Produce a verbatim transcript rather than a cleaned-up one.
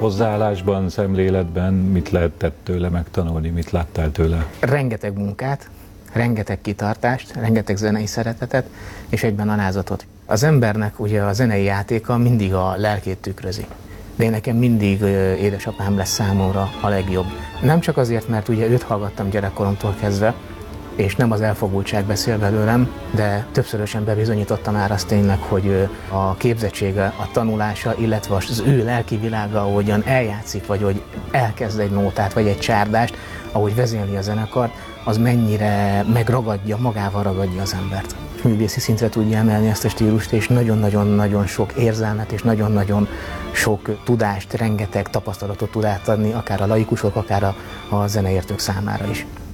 hozzáállásban, szemléletben mit lehetett tőle megtanulni, mit láttál tőle? Rengeteg munkát, rengeteg kitartást, rengeteg zenei szeretetet, és egyben alázatot. Az embernek ugye a zenei játéka mindig a lelkét tükrözi. De én nekem mindig édesapám lesz számomra a legjobb. Nem csak azért, mert ugye őt hallgattam gyerekkoromtól kezdve, és nem az elfogultság beszél belőlem, de többszörösen bebizonyította már azt tényleg, hogy a képzettsége, a tanulása, illetve az ő lelki világa, ahogyan eljátszik, vagy hogy elkezd egy nótát, vagy egy csárdást, ahogy vezényli a zenekart, az mennyire megragadja, magával ragadja az embert. Művészi szintre tudja emelni ezt a stílust, és nagyon-nagyon-nagyon sok érzelmet, és nagyon-nagyon sok tudást, rengeteg tapasztalatot tud átadni, akár a laikusok, akár a, a zeneértők számára is.